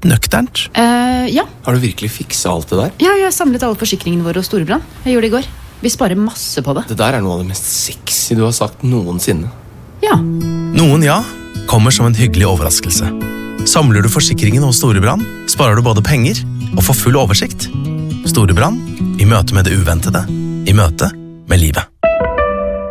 litt nøkternt. Ja. Har du virkelig fikset alt det der? Ja, jeg samlet alle forsikringene våre og Storebrand. Jeg gjorde det i går. Vi sparer masse på det. Det der er noe av det mest sexy du har sagt noensinne. Ja. Noen ja kommer som en hyggelig overraskelse. Samler du forsikringen hos Storebrand, sparer du både penger og får full oversikt. Storebrand, i møte med det uventede, i møte med livet.